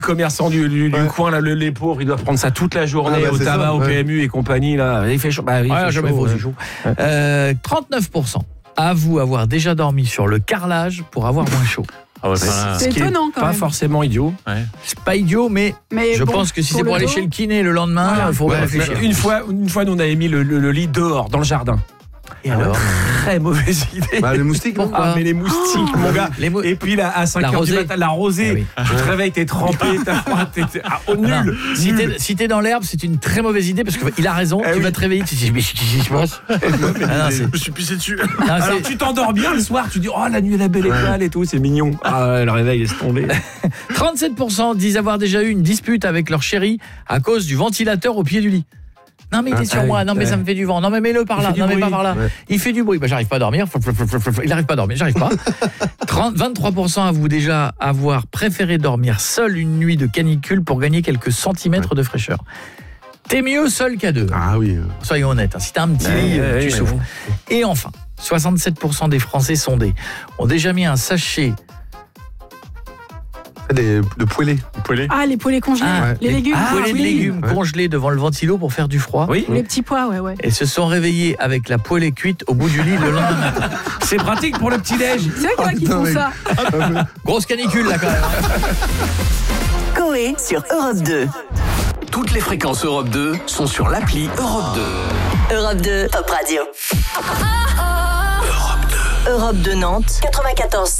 commerçants du coin, là, les pauvres, ils doivent prendre ça toute la journée au tabac, ça, au PMU et compagnie. Là. Il fait chaud. Bah, il fait chaud. 39% avouent avoir déjà dormi sur le carrelage pour avoir moins chaud. C'est étonnant quand même. Pas forcément idiot. C'est pas idiot, mais je pense que si c'est pour aller chez le kiné le lendemain, il faut réfléchir. Une fois, nous, on avait mis le lit dehors, dans le jardin. Et alors, très mauvaise idée. Les moustiques, pourquoi mais les moustiques, mon gars. Et puis là, à 5h du matin, la rosée. Tu te réveilles, t'es trempé, t'as froid, t'es au nul. Si t'es dans l'herbe, c'est une très mauvaise idée parce qu'il a raison. Tu vas te réveiller, tu te dis, mais qu'est-ce qui se passe ? Je me suis pissé dessus. Alors tu t'endors bien le soir, tu dis, oh la nuit, la belle étoile et tout, c'est mignon. Le réveil, laisse tomber. 37% disent avoir déjà eu une dispute avec leur chéri à cause du ventilateur au pied du lit. Non mais il est sur moi, non mais ça me fait du vent, non mais mets-le par là, non mais pas par là. Il fait du bruit, j'arrive pas à dormir, il n'arrive pas à dormir, j'arrive pas. 23% avouent déjà avoir préféré dormir seul une nuit de canicule pour gagner quelques centimètres de fraîcheur. T'es mieux seul qu'à deux. Ah oui. Soyons honnêtes, si t'as un petit lit, tu souffres. Et enfin, 67% des Français sondés ont déjà mis un sachet de poêlés. Ah, les poêlés congelés, les légumes. Poêlés de légumes congelés devant le ventilo pour faire du froid. Oui. Les petits pois, ouais. Et se sont réveillés avec la poêlée cuite au bout du lit le lendemain matin. C'est pratique pour le petit-déj. C'est quoi qui font ça? Grosse canicule là quand même. Coé sur Europe 2. Toutes les fréquences Europe 2 sont sur l'appli Europe 2. Europe 2, Top Radio. Europe 2 Nantes, 94.